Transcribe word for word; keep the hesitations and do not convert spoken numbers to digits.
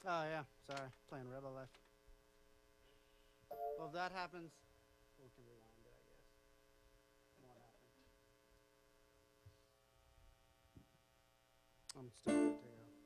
Oh yeah, sorry, playing Rebel Life. Well, if that happens, we can rewind it, I guess. What happened? I'm still good.